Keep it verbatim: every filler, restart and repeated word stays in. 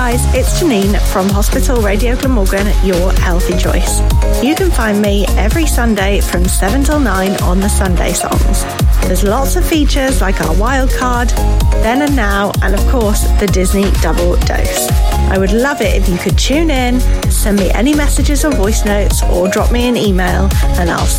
guys, it's Janine from Hospital Radio Glamorgan, your healthy choice. You can find me every Sunday from seven till nine on the Sunday Songs. There's lots of features like our wild card, Then and Now, and of course the Disney Double Dose. I would love it if you could tune in, send me any messages or voice notes, or drop me an email, and I'll